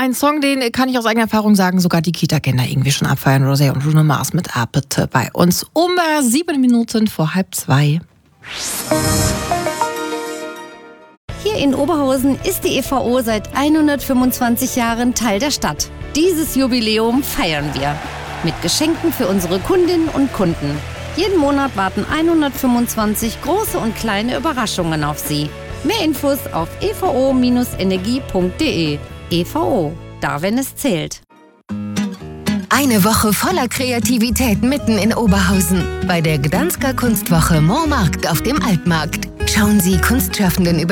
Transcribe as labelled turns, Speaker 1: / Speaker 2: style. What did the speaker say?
Speaker 1: Ein Song, den kann ich aus eigener Erfahrung sagen, sogar die Kita-Kinder irgendwie schon abfeiern. Rosé und Bruno Mars mit Bitte bei uns um 7 Minuten vor 1:30.
Speaker 2: Hier in Oberhausen ist die EVO seit 125 Jahren Teil der Stadt. Dieses Jubiläum feiern wir mit Geschenken für unsere Kundinnen und Kunden. Jeden Monat warten 125 große und kleine Überraschungen auf Sie. Mehr Infos auf evo-energie.de. EVO, da wenn es zählt.
Speaker 3: Eine Woche voller Kreativität mitten in Oberhausen. Bei der Gdansker Kunstwoche Montmarkt auf dem Altmarkt. Schauen Sie Kunstschaffenden über